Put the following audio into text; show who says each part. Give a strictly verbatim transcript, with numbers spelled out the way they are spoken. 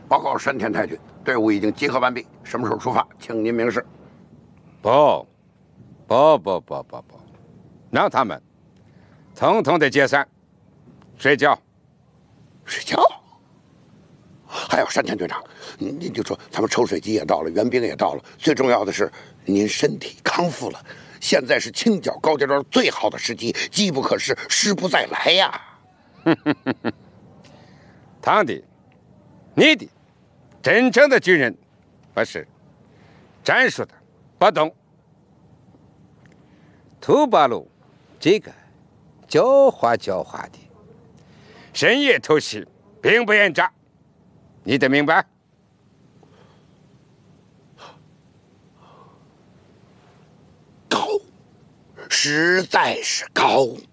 Speaker 1: 报告山田太君，队伍已经集合完毕，什么时候出发，请您明示。
Speaker 2: 不，不不不不不，让他们统统的解散，睡觉。
Speaker 1: 睡觉？还有山田队长，您您就说咱们抽水机也到了，援兵也到了，最重要的是您身体康复了，现在是清剿高家庄最好的时机，机不可失，失不再来呀！
Speaker 2: 堂弟，你的真正的军人不是战术的不懂，土八路这个狡猾狡猾的，深夜偷袭兵不厌诈，你得明白。
Speaker 1: 高，实在是高。